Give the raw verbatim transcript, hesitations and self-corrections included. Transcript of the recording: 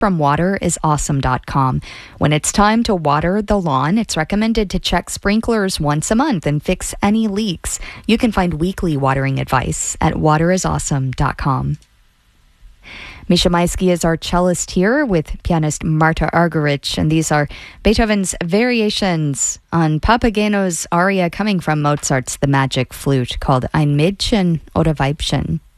from water is awesome dot com. When it's time to water the lawn, it's recommended to check sprinklers once a month and fix any leaks. You can find weekly watering advice at water is awesome dot com. Misha Maisky is our cellist here with pianist Marta Argerich, and these are Beethoven's variations on Papageno's aria coming from Mozart's The Magic Flute called Ein Mädchen oder Weibchen.